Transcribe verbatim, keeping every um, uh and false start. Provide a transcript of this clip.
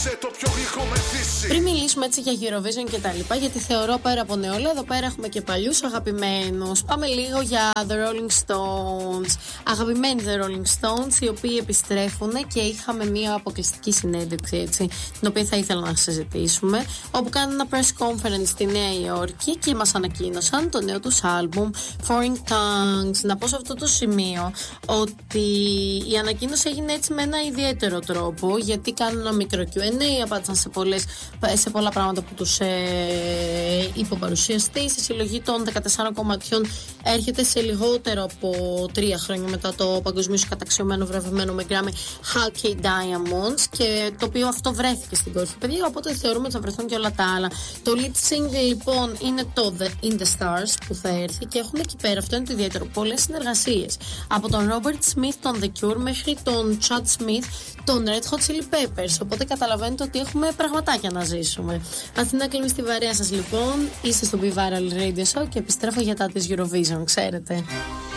Πριν μιλήσουμε έτσι για Eurovision και τα λοιπά, γιατί θεωρώ πέρα από νεόλα, εδώ πέρα έχουμε και παλιούς αγαπημένους. Πάμε λίγο για The Rolling Stones. Αγαπημένοι The Rolling Stones, οι οποίοι επιστρέφουν και είχαμε μια αποκλειστική συνέντευξη, έτσι, την οποία θα ήθελα να συζητήσουμε, όπου κάνουν ένα press conference στη Νέα Υόρκη και μας ανακοίνωσαν το νέο τους άλμπουμ Foreign Tongues. Να πω σε αυτό το σημείο ότι η ανακοίνωση έγινε έτσι με ένα ιδιαίτερο τρόπο, γιατί κάνουν ένα μικρό κιου εν έι, απάντησαν σε, πολλές, σε πολλά πράγματα που τους ε, είπε ο παρουσιαστής. Η συλλογή των δεκατεσσάρων κομματιών έρχεται σε λιγότερο από τρία χρόνια μετά το παγκοσμίως καταξιωμένο βραβευμένο με Grammy Hal K. Diamonds, και το οποίο αυτό βρέθηκε στην κορυφή, παιδιά, οπότε θεωρούμε ότι θα βρεθούν και όλα τα άλλα. Το lead single λοιπόν είναι το The In The Stars που θα έρθει, και έχουν εκεί πέρα, αυτό είναι το ιδιαίτερο, πολλές συνεργασίες από τον Robert Smith, τον The Cure, μέχρι τον Chad Smith, τον Red Hot Chili Peppers, οπότε καταλαβαίνετε ότι έχουμε πραγματάκια να ζήσουμε. Αθηνά Κλίμη στη βαρέα σας λοιπόν, είστε στο Be Viral Radio Show και επιστρέφω για τα της Eurovision, ξέρετε.